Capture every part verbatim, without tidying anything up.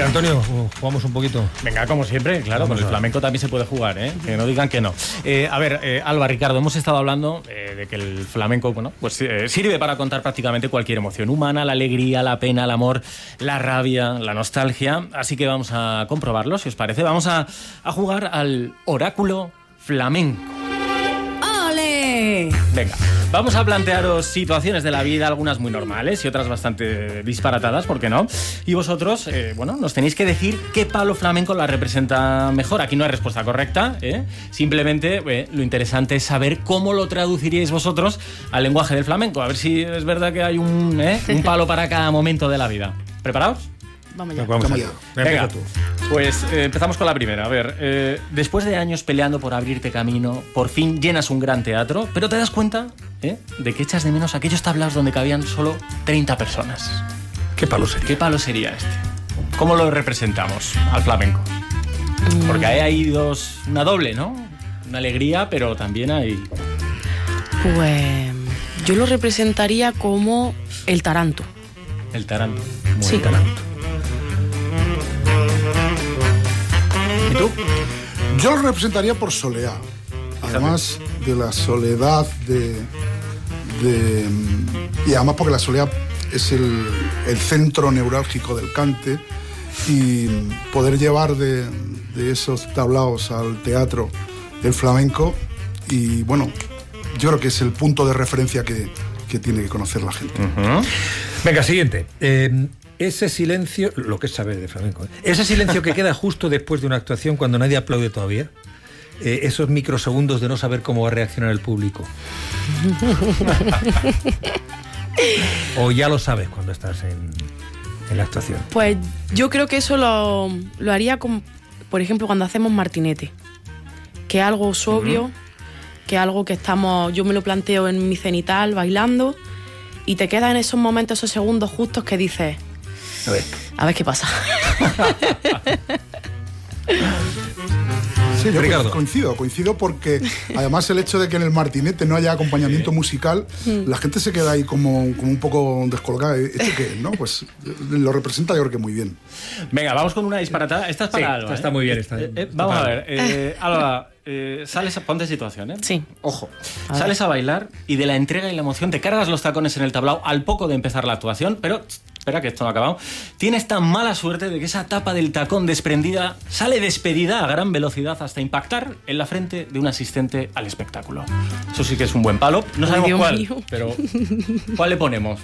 Antonio, jugamos un poquito. Venga, como siempre, claro, Vamos con el flamenco también se puede jugar, ¿eh? Que no digan que no. Eh, a ver, eh, Alba, Ricardo, hemos estado hablando eh, de que el flamenco, bueno, pues eh, sirve para contar prácticamente cualquier emoción humana, la alegría, la pena, el amor, la rabia, la nostalgia. Así que vamos a comprobarlo, si os parece. Vamos a, a jugar al oráculo flamenco. ¡Ole! Venga, vamos a plantearos situaciones de la vida, algunas muy normales y otras bastante disparatadas, ¿por qué no? Y vosotros, eh, bueno, nos tenéis que decir qué palo flamenco la representa mejor. Aquí no hay respuesta correcta, ¿eh? Simplemente eh, lo interesante es saber cómo lo traduciríais vosotros al lenguaje del flamenco. A ver si es verdad que hay un, ¿eh? un palo para cada momento de la vida. ¿Preparados? Vamos ya. Vamos allá. Venga, tú. Pues eh, empezamos con la primera. A ver, eh, después de años peleando por abrirte camino, por fin llenas un gran teatro, pero te das cuenta ¿eh? de que echas de menos aquellos tablaos donde cabían solo treinta personas. ¿Qué palo sería? ¿Qué palo sería este? ¿Cómo lo representamos al flamenco? Porque hay ahí dos, una doble, ¿no? Una alegría, pero también hay... Pues yo lo representaría como el taranto. El taranto. Muy Sí. el taranto. ¿Y tú? Yo lo representaría por soleá. Además de la soledad de, de y además porque la soleá es el, el centro neurálgico del cante, y poder llevar de, de esos tablaos al teatro del flamenco, y bueno, yo creo que es el punto de referencia que, que tiene que conocer la gente. Uh-huh. Venga, siguiente. Eh, ese silencio, lo que es saber de flamenco, ¿eh? Ese silencio que queda justo después de una actuación cuando nadie aplaude todavía. Eh, esos microsegundos de no saber cómo va a reaccionar el público. O ya lo sabes cuando estás en, en la actuación. Pues yo creo que eso lo, lo haría, con, por ejemplo, cuando hacemos martinete. Que es algo sobrio, uh-huh. que es algo que estamos, yo me lo planteo en mi cenital bailando, y te quedas en esos momentos, esos segundos justos que dices, a ver, a ver qué pasa. Sí, yo Ricardo. coincido, coincido porque además el hecho de que en el martinete no haya acompañamiento sí. musical, mm. la gente se queda ahí como, como un poco descolocada. ¿Esto qué es, no? Pues lo representa yo creo que muy bien. Venga, vamos con una disparatada. Esta es para sí, Alba. Está ¿eh? muy bien. Está, eh, eh, está vamos para a ver. Eh, Alba, eh, sales a, ponte en situación, ¿eh? Sí. Ojo. A sales a bailar y de la entrega y la emoción te cargas los tacones en el tablao al poco de empezar la actuación, pero... Espera, que esto no ha acabado. Tienes tan mala suerte de que esa tapa del tacón desprendida sale despedida a gran velocidad hasta impactar en la frente de un asistente al espectáculo. Eso sí que es un buen palo. No sabemos Dios cuál, mío. pero ¿cuál le ponemos?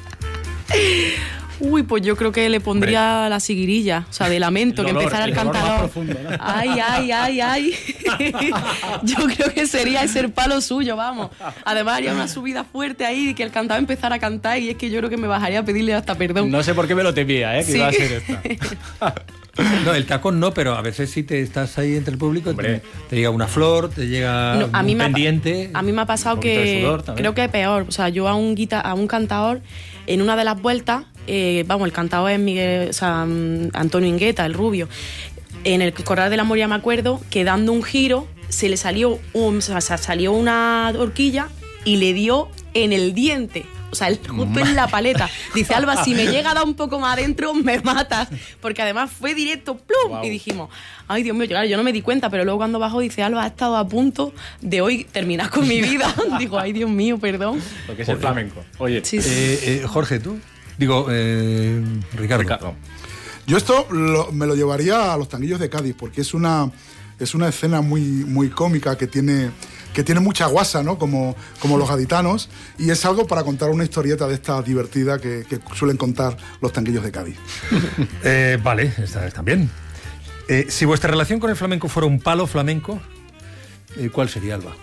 Uy, pues yo creo que le pondría Hombre. la siguirilla, o sea, de lamento, el que dolor, empezara el, el cantador. Profundo, ¿no? Ay, ay, ay, ay. Yo creo que sería ese el palo suyo, vamos. Además haría una subida fuerte ahí y que el cantador empezara a cantar, y es que yo creo que me bajaría a pedirle hasta perdón. No sé por qué me lo temía, ¿eh? Que sí. iba a ser esta. No, el tacón no, pero a veces sí te estás ahí entre el público, te, te llega una flor, te llega no, a un mí pendiente. Me ha, a mí me ha pasado que creo que es peor. O sea, yo a un, guita, a un cantador, en una de las vueltas, eh, vamos, el cantador es Miguel, o sea, Antonio Ingueta, el rubio. En el Corral de la Moria me acuerdo que dando un giro se le salió, un, o sea, salió una horquilla y le dio en el diente. O sea, justo en la paleta. Dice, Alba, si me llega a dar un poco más adentro, me matas. Porque además fue directo, ¡plum! Wow. Y dijimos, ay, Dios mío, claro, yo no me di cuenta, pero luego cuando bajó dice, Alba, ha estado a punto de hoy terminar con mi vida. Digo, ay, Dios mío, perdón. Porque es el flamenco. Oye, sí, sí. Eh, eh, Jorge, ¿tú? Digo, eh, Ricardo. Ricardo. Yo esto lo, me lo llevaría a los Tanguillos de Cádiz, porque es una, es una escena muy, muy cómica que tiene... que tiene mucha guasa, ¿no? Como, como los gaditanos, y es algo para contar una historieta de esta divertida que, que suelen contar los Tanguillos de Cádiz. eh, vale, está, está bien. Eh, si vuestra relación con el flamenco fuera un palo flamenco, eh, ¿cuál sería, Alba?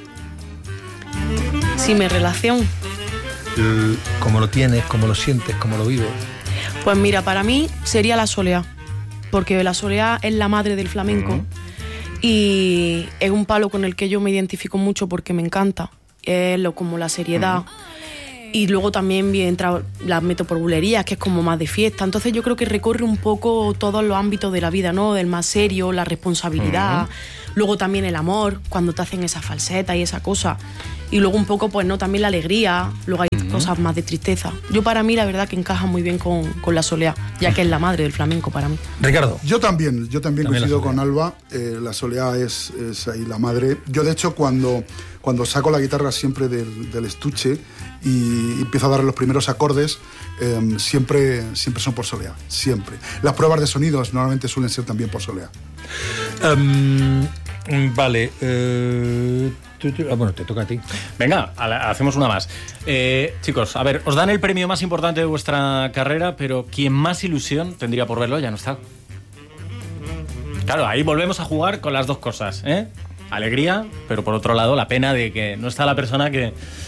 Si mi relación... El, ¿Cómo lo tienes? ¿Cómo lo sientes? ¿Cómo lo vives? Pues mira, para mí sería la soleá, porque la soleá es la madre del flamenco. Uh-huh. Y es un palo con el que yo me identifico mucho porque me encanta. Es lo, como la seriedad. Uh-huh. Y luego también entra, las meto por bulerías, que es como más de fiesta. Entonces yo creo que recorre un poco todos los ámbitos de la vida, ¿no? Del más serio, la responsabilidad. Uh-huh. Luego también el amor, cuando te hacen esa falseta y esa cosa. y luego un poco, pues no, también la alegría, luego hay uh-huh. cosas más de tristeza. Yo para mí la verdad que encaja muy bien con, con la soleá, ya que es la madre del flamenco para mí. Ricardo. Yo también, yo también, también coincido con Alba, eh, la soleá es, es ahí la madre. Yo de hecho cuando, cuando saco la guitarra siempre del, del estuche y empiezo a dar los primeros acordes, eh, siempre, siempre son por soleá, siempre. Las pruebas de sonidos normalmente suelen ser también por soleá. Um, vale, eh, tú, tú, ah, bueno, te toca a ti. Venga, a, hacemos una más. Eh, chicos, a ver, os dan el premio más importante de vuestra carrera, pero quien más ilusión tendría por verlo ya no está. Claro, ahí volvemos a jugar con las dos cosas, ¿eh? Alegría, pero por otro lado la pena de que no está la persona que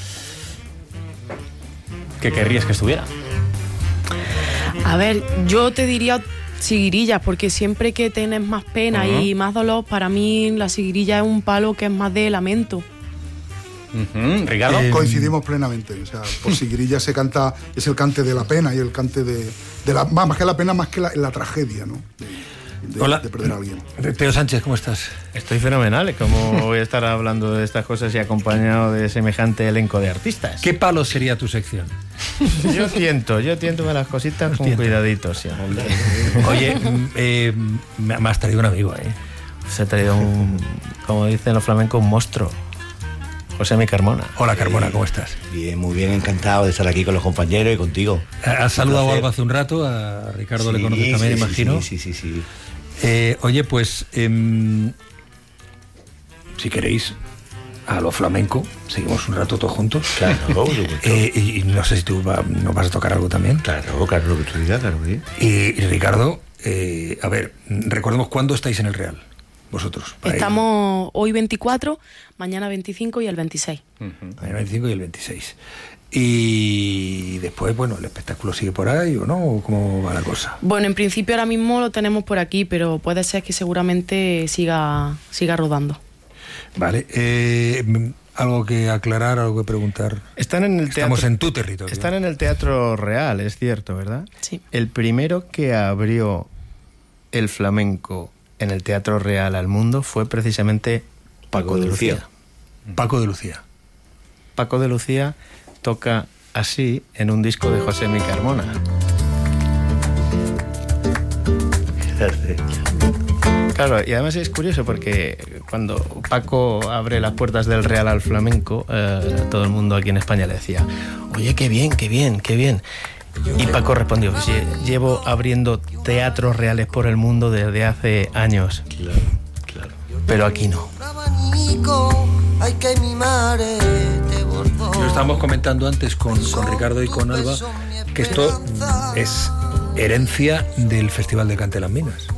que querrías que estuviera. A ver, yo te diría Siguirilla, porque siempre que tienes más pena uh-huh. y más dolor, para mí la siguirilla es un palo que es más de lamento. Uh-huh. Ricardo. Eh, Coincidimos plenamente. O sea, por siguirilla se canta, es el cante de la pena y el cante de, de la, más que la pena, más que la, la tragedia, ¿no? De, De, Hola. de perder a alguien. Teo Sánchez, ¿cómo estás? Estoy fenomenal, como voy a estar hablando de estas cosas y acompañado de semejante elenco de artistas. ¿Qué palo sería tu sección? Yo tiento, yo tiento a las cositas con tiento. cuidadito, sí. Oye, eh, me has traído un amigo, ¿eh? Se ha traído un, como dicen los flamencos, un monstruo. Josemi Carmona. Hola Carmona, ¿cómo estás? Bien, muy bien, encantado de estar aquí con los compañeros y contigo. ¿Has saludado algo hace un rato? A Ricardo sí, le conoces también, sí, imagino. Sí, sí, sí, sí. Eh, oye, pues, eh, si queréis, a lo flamenco, seguimos un rato todos juntos. Claro, eh, y, y no sé si tú va, nos vas a tocar algo también. Claro, claro, lo que tú digas, claro. ¿Sí? Y, y Ricardo, eh, a ver, recordemos cuándo estáis en el Real. Vosotros. Estamos ir. hoy veinticuatro, mañana veinticinco y el veintiséis. Uh-huh. Mañana veinticinco y el veintiséis. Y después, bueno, ¿el espectáculo sigue por ahí o no? ¿O cómo va la cosa? Bueno, en principio ahora mismo lo tenemos por aquí, pero puede ser que seguramente siga, siga rodando. Vale. Eh, ¿Algo que aclarar, algo que preguntar? Están en el Estamos teatro, en tu territorio. Están en el Teatro Real, es cierto, ¿verdad? Sí. El primero que abrió el flamenco en el Teatro Real al mundo fue precisamente Paco, Paco de Lucía. Lucía. Paco de Lucía. Paco de Lucía toca así en un disco de Josemi Carmona. Claro, y además es curioso porque cuando Paco abre las puertas del Real al flamenco, eh, todo el mundo aquí en España le decía: oye, qué bien, qué bien, qué bien. Y Paco respondió: pues, llevo abriendo teatros reales por el mundo desde hace años. Claro, claro. Pero aquí no. Lo estábamos comentando antes con, con Ricardo y con Alba, que esto es herencia del Festival de Cante las Minas.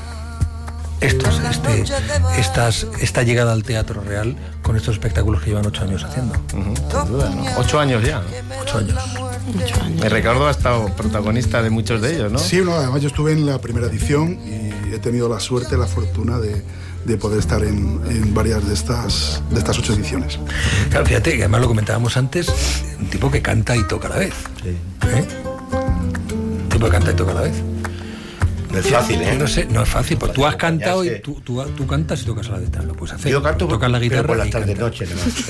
Estos, este, estas, esta llegada al Teatro Real con estos espectáculos que llevan ocho años haciendo. Uh-huh, sin duda, ¿no? Ocho años ya. Ocho años. Ocho años. Me Ricardo ha estado protagonista de muchos de ellos, ¿no? Sí, no, además yo estuve en la primera edición y he tenido la suerte, la fortuna de, de poder estar en, en varias de estas, de estas ocho ediciones. Claro, fíjate, que además lo comentábamos antes, un tipo que canta y toca a la vez. Sí. ¿Eh? Un tipo que canta y toca a la vez. No es fácil, ¿eh? No sé, no es fácil, porque tú has cantado y tú, tú, tú cantas y tocas a la vez, lo puedes hacer. Yo canto, tocas la guitarra pero por las y tardes noche,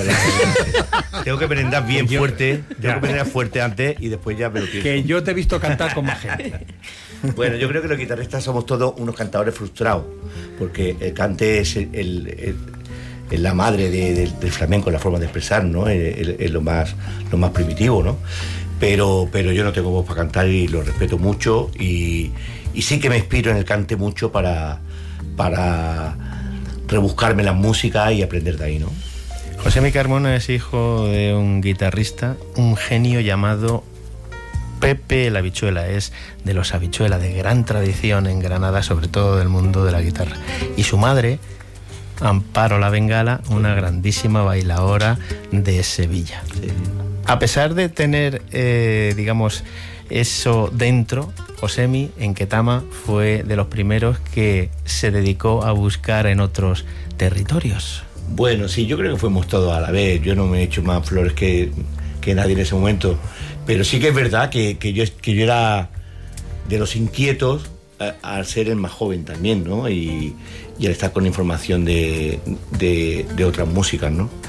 ¿no? Tengo que merendar bien fuerte, tengo que merendar fuerte antes y después ya me lo pienso. Que yo te he visto cantar con más gente. Bueno, yo creo que los guitarristas somos todos unos cantadores frustrados, porque el cante es el, el, el, el la madre de, de, del flamenco, la forma de expresar, ¿no? Es, es lo más, lo más primitivo, ¿no? Pero, pero yo no tengo voz para cantar y lo respeto mucho y Y sí que me inspiro en el cante mucho para, para rebuscarme la música y aprender de ahí, ¿no? Josemi Carmona es hijo de un guitarrista, un genio llamado Pepe el Habichuela. Es de los Habichuela, de gran tradición en Granada, sobre todo del mundo de la guitarra. Y su madre, Amparo la Bengala, una grandísima bailaora de Sevilla. Sí. A pesar de tener, eh, digamos, eso dentro, Josemi en Ketama fue de los primeros que se dedicó a buscar en otros territorios. Bueno, sí, yo creo que fuimos todos a la vez. Yo no me he hecho más flores que, que nadie en ese momento. Pero sí que es verdad que, que, yo, que yo era de los inquietos a, al ser el más joven también, ¿no? Y, y al estar con información de, de, de otras músicas, ¿no?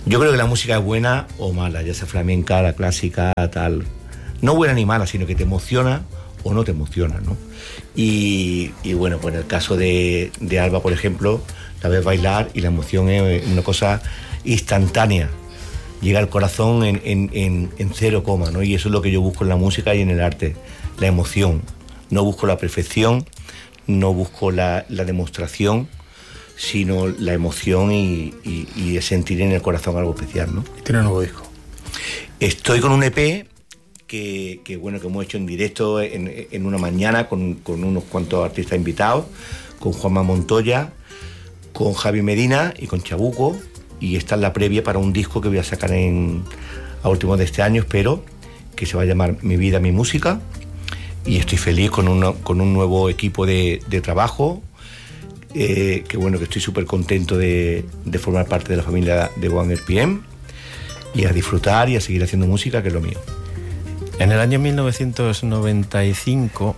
Yo creo que la música es buena o mala, ya sea flamenca, la clásica, tal. No buena ni mala, sino que te emociona o no te emociona, ¿no? Y, y bueno, pues en el caso de, de Alba, por ejemplo, la ves bailar y la emoción es una cosa instantánea. Llega al corazón en, en, en, en cero coma, ¿no? Y eso es lo que yo busco en la música y en el arte, la emoción. No busco la perfección, no busco la, la demostración, sino la emoción y, y, y sentir en el corazón algo especial, ¿no? Y tiene un nuevo disco. Estoy con un E P que, que bueno, que hemos hecho en directo en, en una mañana con, con unos cuantos artistas invitados, con Juanma Montoya, con Javi Medina y con Chabuco, y esta es la previa para un disco que voy a sacar en, a últimos de este año, espero, que se va a llamar Mi Vida, Mi Música, y estoy feliz con, una, con un nuevo equipo de, de trabajo, eh, que bueno, que estoy súper contento de, de formar parte de la familia de One R P M, y a disfrutar y a seguir haciendo música, que es lo mío. En el año mil novecientos noventa y cinco,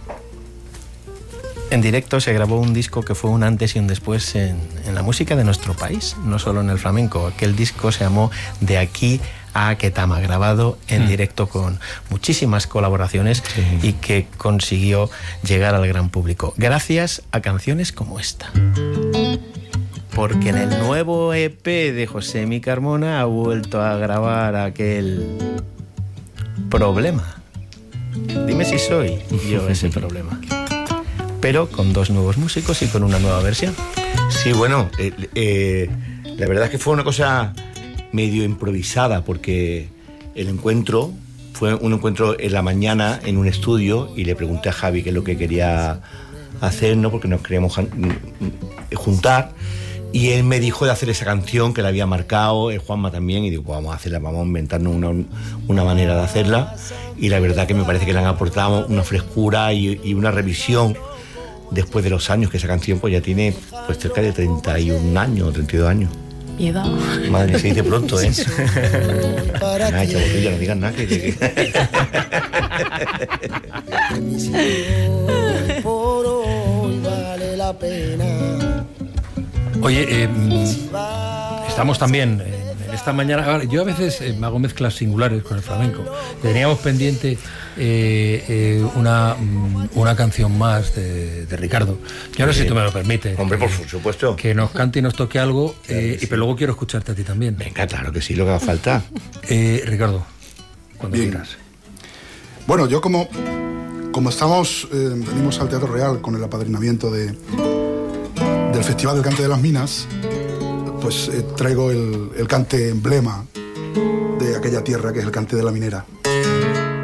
en directo se grabó un disco que fue un antes y un después en, en la música de nuestro país, no solo en el flamenco. Aquel disco se llamó De aquí a Aketama, grabado en mm. directo con muchísimas colaboraciones, sí. y que consiguió llegar al gran público gracias a canciones como esta. Porque en el nuevo E P de Josemi Carmona ha vuelto a grabar aquel Problema. Dime si soy yo ese problema. Pero con dos nuevos músicos y con una nueva versión. Sí, bueno, eh, eh, la verdad es que fue una cosa medio improvisada, porque el encuentro fue un encuentro en la mañana en un estudio, y le pregunté a Javi qué es lo que quería hacer, ¿no? Porque nos queríamos juntar, y él me dijo de hacer esa canción que la había marcado, el Juanma también, y digo, pues vamos a hacerla, vamos a inventarnos una, una manera de hacerla, y la verdad que me parece que le han aportado una frescura y, y una revisión después de los años, que esa canción pues ya tiene pues cerca de treinta y un años, treinta y dos años. Mi edad. Madre, se dice pronto, ¿eh? Nada, chabotilla, no digas nada. Que, que... Oye, eh, estamos también en esta mañana. Yo a veces eh, me hago mezclas singulares con el flamenco. Teníamos pendiente eh, eh, una, una canción más de, de Ricardo. Yo no sé si tú me lo permites. Hombre, por supuesto. Que nos cante y nos toque algo, eh, sí. y, pero luego quiero escucharte a ti también. Venga, claro que sí, lo que haga falta. eh, Ricardo, cuando Bien. quieras. Bueno, yo como, como estamos, eh, venimos al Teatro Real con el apadrinamiento de, del Festival del Cante de las Minas, pues eh, traigo el, el cante emblema de aquella tierra, que es el cante de la minera.